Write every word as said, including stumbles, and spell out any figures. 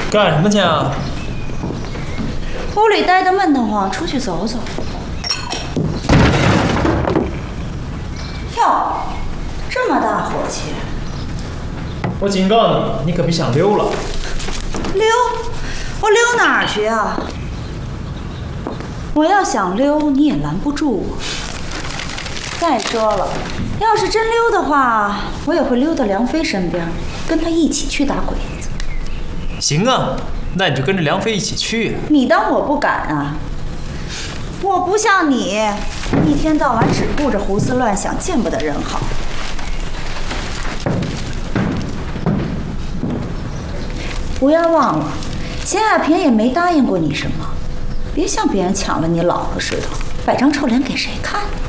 干什么去啊？ 屋里待得闷得慌，出去走走。哟，这么大火气！ 我警告你，你可别想溜了。 溜？我溜哪儿去啊？我要想溜，你也拦不住我。再说了，要是真溜的话，我也会溜到梁飞身边，跟他一起去打鬼子。 行啊，那你就跟着梁飞一起去。 你当我不敢啊？我不像你，一天到晚只顾着胡思乱想，见不得人好。不要忘了，秦亚萍也没答应过你什么，别像别人抢了你老婆似的，摆张臭脸给谁看呢？